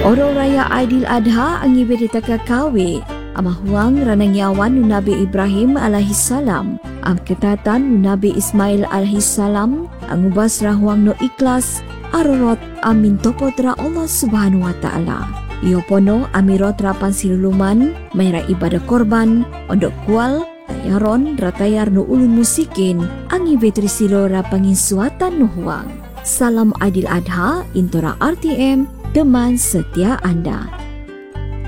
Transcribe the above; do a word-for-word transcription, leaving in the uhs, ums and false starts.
Oro raya Aidil Adha angi berita kakawe amah huang ranangyawan nu Nabi Ibrahim alaihi salam am ketatan nu Nabi Ismail alaihi salam angubas rahuang no ikhlas arorot amin topotra Allah subhanahu wa ta'ala. Iyo pono amirot rapan siluluman mayra ibadah korban ondok kual tayaron ratayar no ulun musikin angi betri silo rapangin suatan no huang. Salam Aidil Adha intora R T M teman setia Anda.